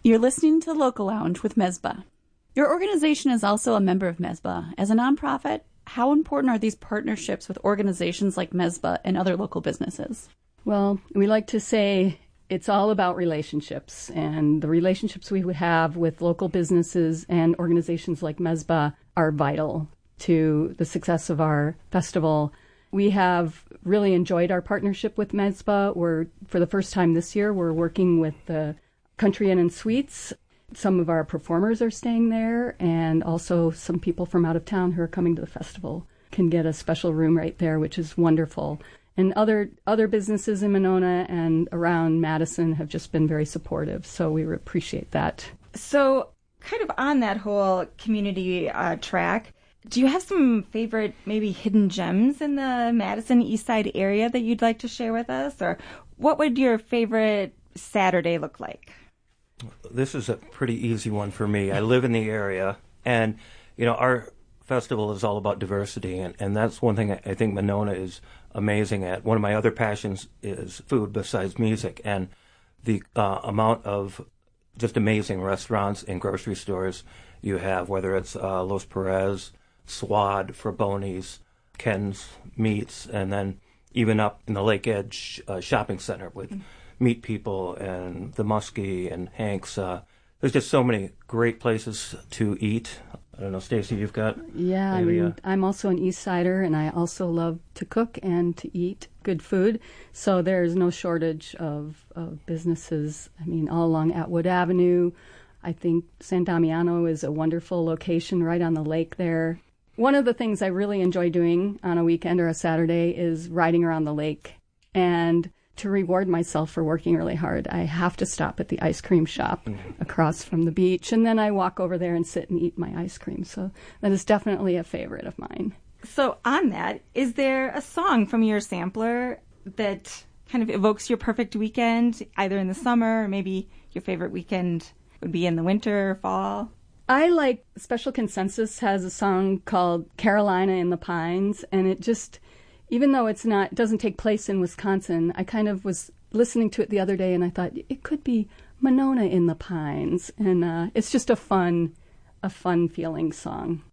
You're listening to the Local Lounge with MESBA. Your organization is also a member of MESBA. As a nonprofit, how important are these partnerships with organizations like MESBA and other local businesses? Well, we like to say it's all about relationships, and the relationships we have with local businesses and organizations like MESBA are vital to the success of our festival. We have really enjoyed our partnership with MESBA. For the first time this year, we're working with the Country Inn and Suites. Some of our performers are staying there, and also some people from out of town who are coming to the festival can get a special room right there, which is wonderful. And other businesses in Monona and around Madison have just been very supportive, so we appreciate that. So kind of on that whole community track, do you have some favorite maybe hidden gems in the Madison East Side area that you'd like to share with us? Or what would your favorite Saturday look like? This is a pretty easy one for me. I live in the area, and our festival is all about diversity, and that's one thing I think Monona is amazing at. One of my other passions is food besides music, and the amount of just amazing restaurants and grocery stores you have, whether it's Los Perez, Swad, Fraboni's, Ken's Meats, and then even up in the Lake Edge shopping center with Meat People and the Muskie and Hank's. There's just so many great places to eat. I don't know, Stacy, you've got... Yeah, I'm also an East Sider, and I also love to cook and to eat good food. So there's no shortage of businesses, all along Atwood Avenue. I think San Damiano is a wonderful location right on the lake there. One of the things I really enjoy doing on a weekend or a Saturday is riding around the lake. And to reward myself for working really hard, I have to stop at the ice cream shop across from the beach, and then I walk over there and sit and eat my ice cream. So that is definitely a favorite of mine. So on that, is there a song from your sampler that kind of evokes your perfect weekend, either in the summer or maybe your favorite weekend would be in the winter or fall? I like Special Consensus has a song called Carolina in the Pines, and it just... Even though it doesn't take place in Wisconsin, I kind of was listening to it the other day, and I thought it could be Monona in the Pines, and it's just a fun feeling song.